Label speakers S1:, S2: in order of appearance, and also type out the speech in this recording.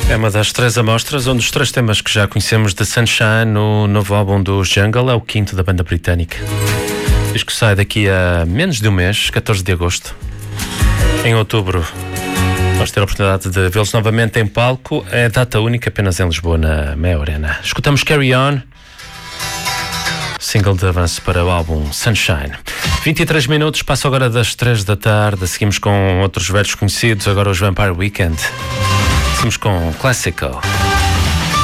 S1: É uma das 3 amostras, onde os 3 temas que já conhecemos de Sunshine no novo álbum dos Jungle, é o 5º da banda britânica. Diz que sai daqui a menos de um mês, 14 de agosto. Em outubro vamos ter a oportunidade de vê-los novamente em palco. É data única apenas em Lisboa, na Mea Arena. Escutamos Carry On, single de avanço para o álbum Sunshine. 23 minutos, passa agora das 3 da tarde. Seguimos com outros velhos conhecidos, agora os Vampire Weekend. Seguimos com Classical.